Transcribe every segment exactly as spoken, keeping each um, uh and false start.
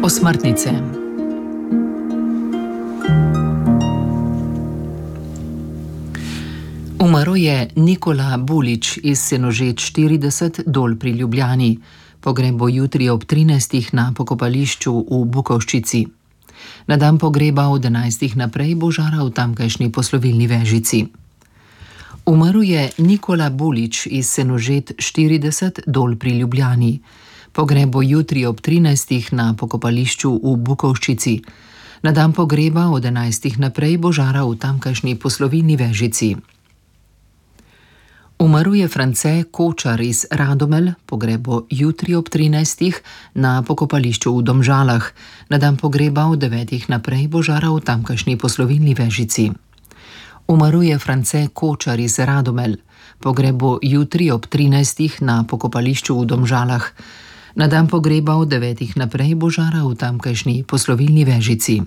Osmrtnice. Umrl je Nikola Bulič iz Senožet štirideset dol pri Ljubljani. Pogreb bo jutri ob trinajstih na pokopališču v Bukovščici. Na dan pogreba od enajstih naprej bo žara v tamkajšnji poslovilni vežici. Umrl je Nikola Bulič iz Senožet štirideset dol pri Ljubljani. Pogreb bo jutri ob trinajstih na pokopališču v Bukovščici. Na dan pogreba od enajstih naprej bo žara v tamkajšnji poslovilni vežici. Umrl je France Kočar iz Radomelj, pogreb bo jutri ob trinajstih na pokopališču v Domžalah. Na dan pogreba od devetih naprej bo žara v tamkajšnji poslovilni vežici. Umrl je France Kočar iz Radomelj, pogreb bo jutri ob trinajstih na pokopališču v Domžalah. Na dan pogreba od devetih naprej bo žara v tamkajšnji poslovilni vežici.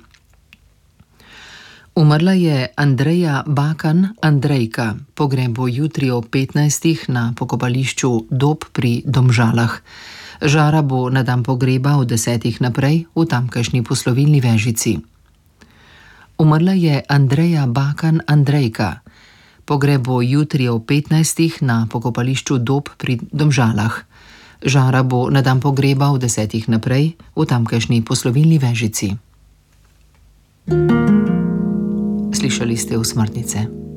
Umrla je Andreja Bakan Andrejka, pogreb bo jutri ob petnajstih na pokopališču Dob pri Domžalah. Žara bo na dan pogreba od desetih naprej v tamkajšnji poslovilni vežici. Umrla je Andreja Bakan Andrejka, pogreb bo jutri ob petnajstih na pokopališču Dob pri Domžalah. Žara bo na dan pogreba od desetih naprej v tamkajšnji poslovilni vežici. Slišali ste Osmrtnice.